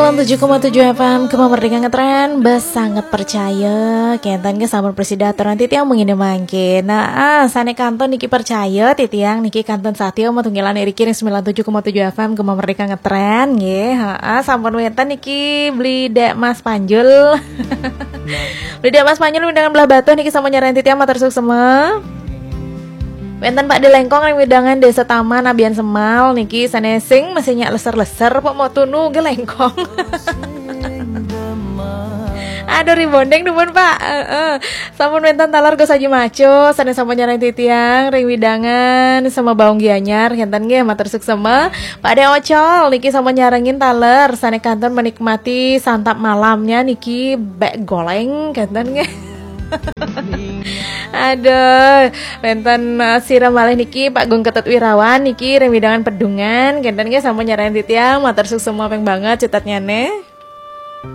97,7 FM Kemerdekaan ngetren bes sangat percaya kentan ke sampun presidatoran titiang mengini mangke. Nah, sane kanton niki percaya titiang niki kanton satya mau tunggilan Eriki 97,7 FM Kemerdekaan ngetren nggih. Heeh, sampun wetan niki beli dek Mas Panjul. Beli dek Mas Panjul dengan belah batu niki sama nyarain titiang matur suksema. Wenten Pak di Lengkong yang widangan Desa Taman Abian Semal niki sanesing mesinnya leser-leser pok mau tunu ke Lengkong. Aduh ribondeng nuwun Pak. Sampun wenten talar go saji maco sanes sampun nyarain titiang ring widangan sama baung gianyar kenten nggih matur suksema. Pak De Ocol niki sampun nyarengin taler sane kanton menikmati santap malamnya niki bek goleng kenten nggih. Aduh, wenten siram malih niki Pak Gung Ketut Wirawan niki remidangan pedungan, genten ge sampun nyarain titiang matur suksema peng banget cetatnya ne.